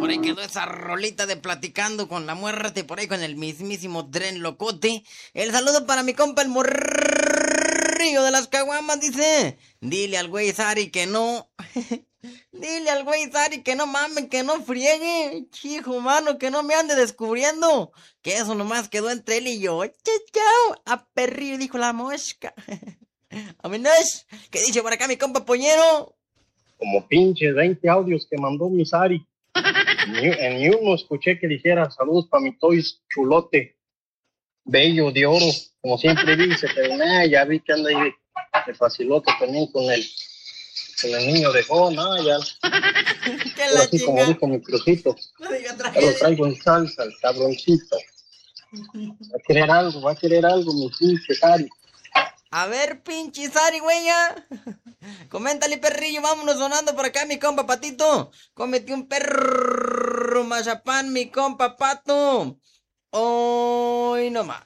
por ahí quedó esa rolita de Platicando con la Muerte, por ahí con el mismísimo Tren Locote. El saludo para mi compa el morrillo de las caguamas, dice. Dile al güey Sari que no. Dile al güey Sari que no mamen, que no friegue. Hijo mano, que no me ande descubriendo. Que eso nomás quedó entre él y yo. Chao, a perrillo, dijo la mosca. Amenash, ¿qué dice por acá mi compa Poñero? Como pinches 20 audios que mandó mi Sari. En ni uno escuché que dijera saludos para mi Toys chulote, bello de oro, como siempre dice, pero ya vi que anda ahí de facilote también con el niño de ya. Que Ahora la sí, como chinga. dijo mi crujito, No diga ya lo tragedia. traigo en salsa, el cabroncito. Va a querer algo, mi pinche Sari. A ver, pinche Sari, güey, ya. Coméntale, perrillo, vámonos sonando por acá, mi compa Patito. Cómete un perro mazapán, mi compa Pato. Hoy nomás.